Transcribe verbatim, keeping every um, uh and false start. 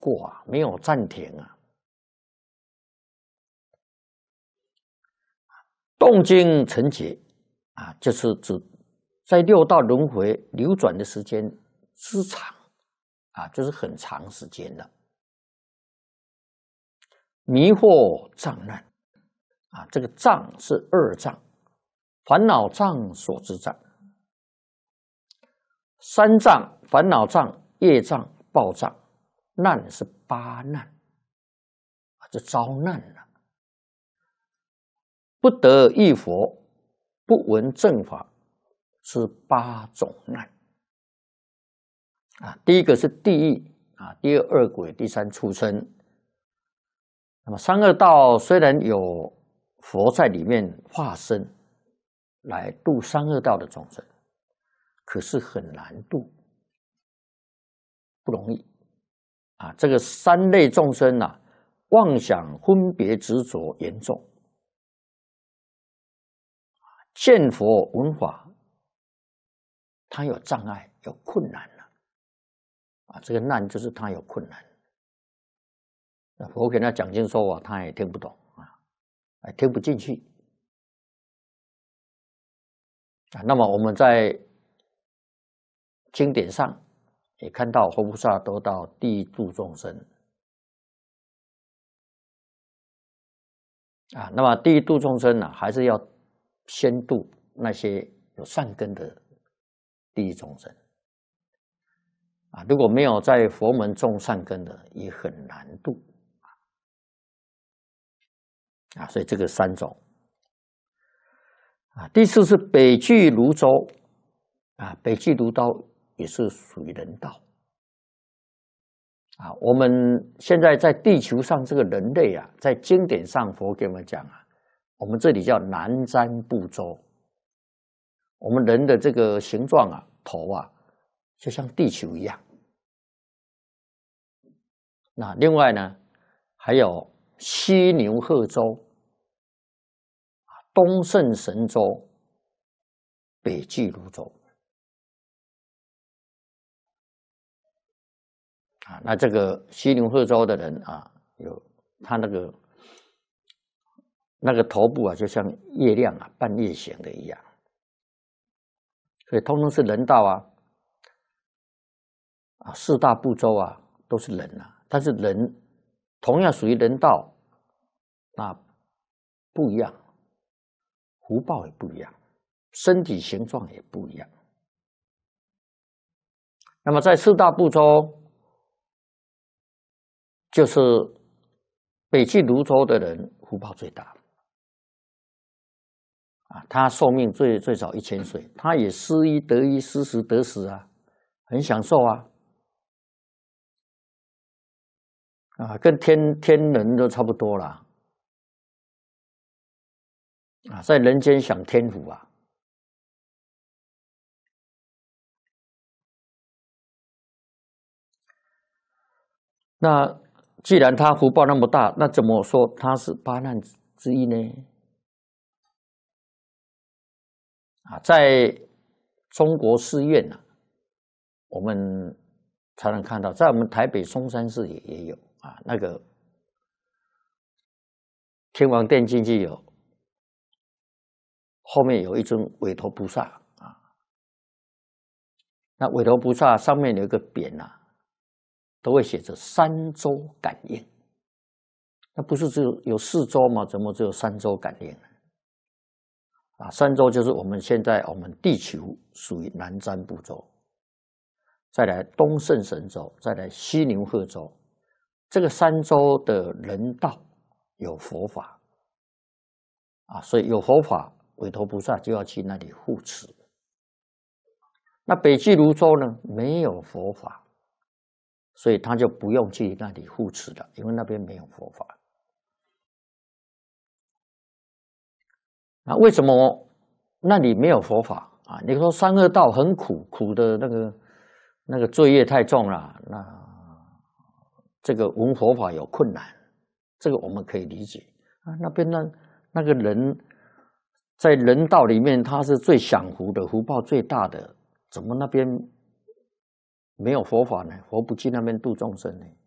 过啊，没有暂停啊。动经成劫啊，就是指在六道轮回流转的时间之长啊，就是很长时间的。迷惑障难啊，这个障是二障，烦恼障、所知障。三障：烦恼障、业障、报障。难是八难啊，这遭难了。不得遇佛，不闻正法，是八种难啊。第一个是地狱啊，第二恶鬼，第三畜生。那么三恶道虽然有佛在里面化身来度三恶道的众生，可是很难度，不容易啊。这个三类众生啊，妄想分别执着严重，见佛闻法，他有障碍，有困难了啊。这个难就是他有困难。佛给他讲经说法，他也听不懂啊，听不进去啊。那么我们在经典上也看到，佛菩萨都到地狱度众生啊。那么地狱度众生呢、啊，还是要先度那些有善根的地狱众生啊。如果没有在佛门种善根的，也很难度。啊，所以这个三种啊。第四是北俱泸州啊，北俱泸州也是属于人道啊。我们现在在地球上这个人类啊，在经典上佛给我们讲啊，我们这里叫南瞻部洲。我们人的这个形状啊，头啊，就像地球一样。那另外呢，还有西牛贺州、东胜神州、北俱泸州啊。那这个西牛贺州的人啊，有他那个那个头部啊，就像月亮啊，半月形的一样，所以通通是人道啊。啊，四大部洲啊，都是人啊，但是人同样属于人道，那不一样。福报也不一样，身体形状也不一样。那么在四大部洲，就是北俱泸州的人福报最大啊，他寿命最最少一千岁，他也失一得一，失十得十啊，很享受啊，啊，跟天天人都差不多啦。啊，在人间享天福啊！那既然他福报那么大，那怎么说他是八难之一呢？啊，在中国寺院啊，我们才能看到，在我们台北松山寺也也有啊，那个天王殿进去有。后面有一尊韦陀菩萨啊，那韦陀菩萨上面有一个匾啊，都会写着三周感应。那不是只有有四周吗？怎么只有三周感应呢？啊，三周就是我们现在我们地球属于南瞻部洲，再来东胜神州，再来西牛贺州。这个三周的人道有佛法啊，所以有佛法。韦陀菩萨就要去那里护持。那北俱泸州呢，没有佛法，所以他就不用去那里护持了，因为那边没有佛法。那为什么那里没有佛法啊？你说三恶道很苦，苦的那个那个罪业太重了，那这个闻佛法有困难，这个我们可以理解啊。那边那那个人。在人道里面，他是最享福的，福报最大的，怎么那边没有佛法呢？佛不去那边度众生呢？